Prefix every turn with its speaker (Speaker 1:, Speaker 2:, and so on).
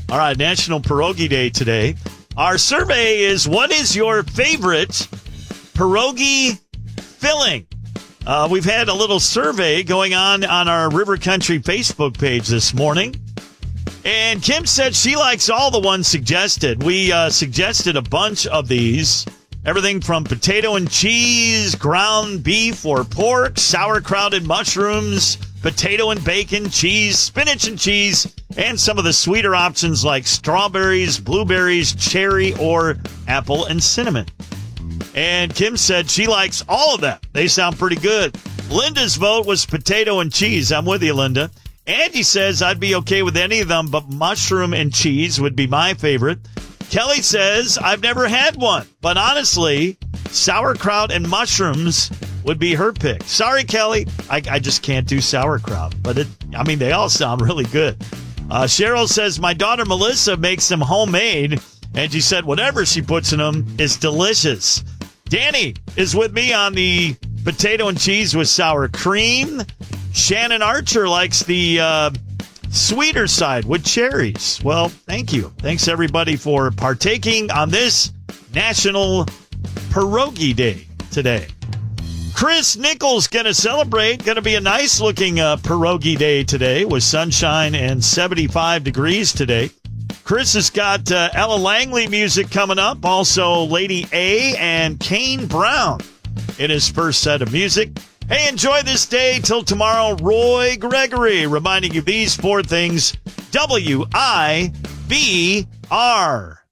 Speaker 1: All right, National Pierogi Day today. Our survey is, what is your favorite pierogi filling? We've had a little survey going on our River Country Facebook page this morning. And Kim said she likes all the ones suggested. We suggested a bunch of these. Everything from potato and cheese, ground beef or pork, sauerkraut and mushrooms, potato and bacon, cheese, spinach and cheese, and some of the sweeter options like strawberries, blueberries, cherry, or apple and cinnamon. And Kim said she likes all of them. They sound pretty good. Linda's vote was potato and cheese. I'm with you, Linda. Angie says I'd be okay with any of them, but mushroom and cheese would be my favorite. Kelly says I've never had one, but honestly, sauerkraut and mushrooms would be her pick. Sorry, Kelly. I just can't do sauerkraut, but they all sound really good. Cheryl says my daughter Melissa makes them homemade, and she said whatever she puts in them is delicious. Danny is with me on the potato and cheese with sour cream. Shannon Archer likes the sweeter side with cherries. Well, thank you. Thanks, everybody, for partaking on this National Pierogi Day today. Chris Nichols going to celebrate. Going to be a nice-looking pierogi day today with sunshine and 75 degrees today. Chris has got Ella Langley music coming up. Also, Lady A and Kane Brown in his first set of music. Hey, enjoy this day till tomorrow. Roy Gregory reminding you these four things. WIBR.